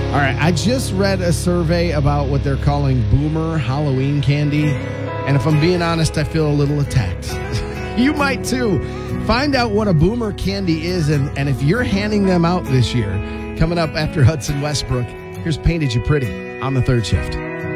All right, I just read a survey about what they're calling boomer Halloween candy, and if I'm being honest, I feel a little attacked. You might too. Find out what a boomer candy is, and if you're handing them out this year. Coming up after Hudson Westbrook, here's Painted You Pretty on the Third Shift.